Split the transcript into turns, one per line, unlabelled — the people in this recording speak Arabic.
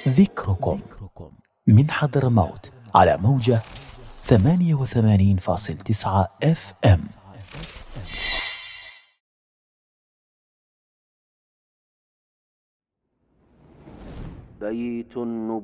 ذكركم من حضرموت على موجة 88.9 FM.
بيت النبوة.